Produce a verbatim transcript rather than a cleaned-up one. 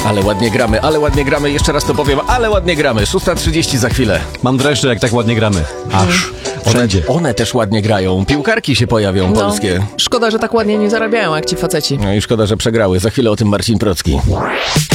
Ale ładnie gramy, ale ładnie gramy, jeszcze raz to powiem, ale ładnie gramy. szósta trzydzieści za chwilę. Mam dreszcze, jak tak ładnie gramy. Aż. Wszędzie. One też ładnie grają, piłkarki się pojawią No, polskie. szkoda, że tak ładnie nie zarabiają jak ci faceci. No i szkoda, że przegrały. Za chwilę o tym Marcin Procki.